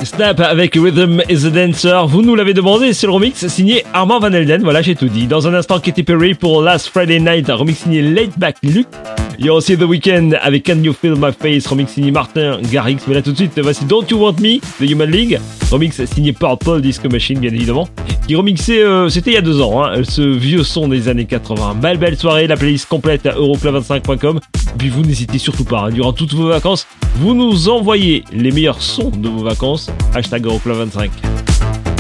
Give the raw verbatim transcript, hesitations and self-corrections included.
Snap avec Rhythm is a Dancer. Vous nous l'avez demandé, c'est le remix signé Armand Van Helden. Voilà, j'ai tout dit. Dans un instant, Katy Perry pour Last Friday Night, un remix signé Late Back Luke. Il y a aussi The Weeknd avec Can You Feel My Face, remix signé Martin Garrix. Mais là tout de suite, voici Don't You Want Me de Human League, remix signé Purple Disco Machine, bien évidemment. Qui remixait, euh, c'était il y a deux ans, hein, ce vieux son des années quatre-vingts. Belle belle soirée, la playlist complète à euroclub vingt-cinq point com. Puis vous n'hésitez surtout pas, hein, durant toutes vos vacances, vous nous envoyez les meilleurs sons de vos vacances. Hashtag euroclub vingt-cinq.